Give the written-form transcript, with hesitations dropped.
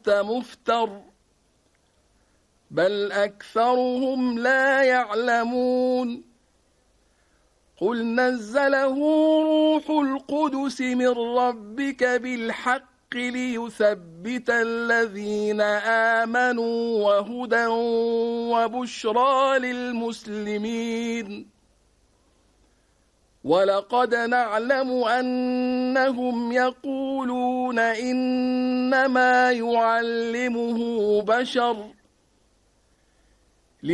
كنت مفتر بل أكثرهم لا يعلمون قل نزله روح القدس من ربك بالحق ليثبت الذين آمنوا وهدى وبشرى للمسلمين ولقد نعلم أنهم يقولون إنما يعلمه بشر